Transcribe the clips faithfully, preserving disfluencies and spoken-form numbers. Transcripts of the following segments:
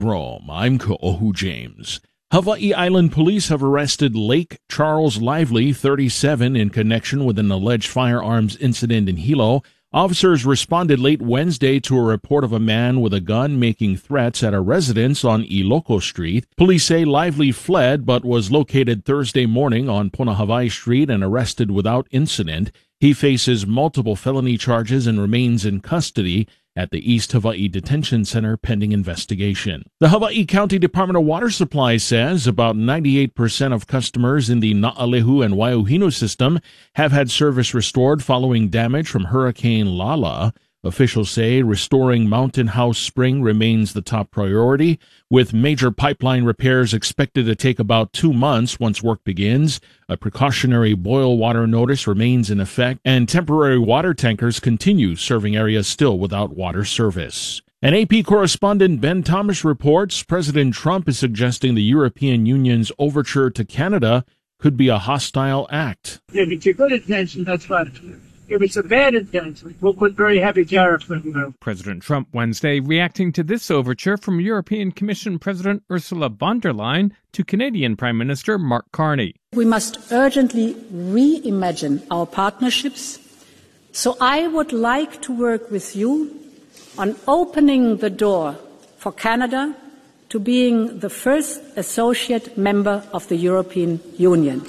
Rome, I'm Ko'ohu James. Hawaii Island police have arrested Lake Charles Lively, thirty-seven, in connection with an alleged firearms incident in Hilo. Officers responded late Wednesday to a report of a man with a gun making threats at a residence on Iloko Street. Police say Lively fled but was located Thursday morning on Punahawai Street and arrested without incident. He faces multiple felony charges and remains in custody at the East Hawaii Detention Center pending investigation. The Hawaii County Department of Water Supply says about ninety-eight percent of customers in the Na'alehu and Waiuhinu system have had service restored following damage from Hurricane Lala. Officials say restoring Mountain House Spring remains the top priority, with major pipeline repairs expected to take about two months once work begins. A precautionary boil water notice remains in effect, and temporary water tankers continue serving areas still without water service. An A P correspondent Ben Thomas reports President Trump is suggesting the European Union's overture to Canada could be a hostile act. If it's a good intention, that's fine. If it's a bad intention, we'll put very heavy tariffs on them. President Trump Wednesday reacting to this overture from European Commission President Ursula von der Leyen to Canadian Prime Minister Mark Carney. We must urgently reimagine our partnerships. So I would like to work with you on opening the door for Canada to being the first associate member of the European Union.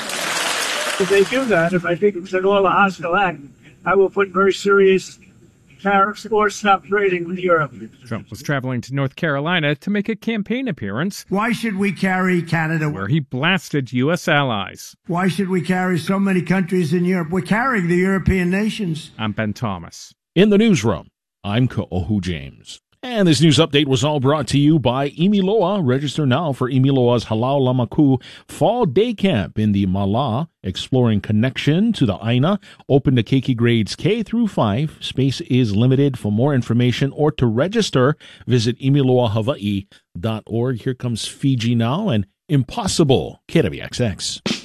If they do that, if I think it's at all a hostile act, I will put very serious tariffs or stop trading with Europe. Trump was traveling to North Carolina to make a campaign appearance. Why should we carry Canada? Where he blasted U S allies. Why should we carry so many countries in Europe? We're carrying the European nations. I'm Ben Thomas. In the newsroom, I'm Ko'ohu James. And this news update was all brought to you by Imiloa. Register now for Imiloa's Halau Lamaku Fall Day Camp in the Mala, exploring connection to the Aina. Open to Keiki grades K through five. Space is limited. For more information or to register, visit imiloa hawaii dot org. Here comes Fiji now and Impossible, K W X X.